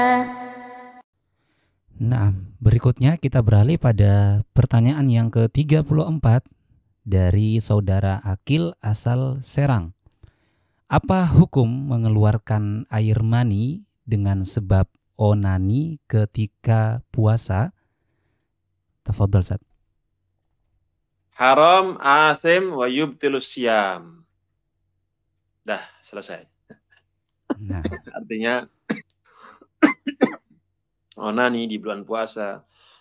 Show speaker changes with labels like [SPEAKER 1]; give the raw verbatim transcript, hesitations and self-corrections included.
[SPEAKER 1] Nah, berikutnya kita beralih pada pertanyaan yang ke tiga puluh empat dari saudara Akil asal Serang. Apa hukum mengeluarkan air mani dengan sebab onani ketika puasa? Tafadhol, Ustaz.
[SPEAKER 2] Haram, asim, wa yubtilus syam. Dah, selesai.
[SPEAKER 1] Nah,
[SPEAKER 2] Artinya onani di bulan puasa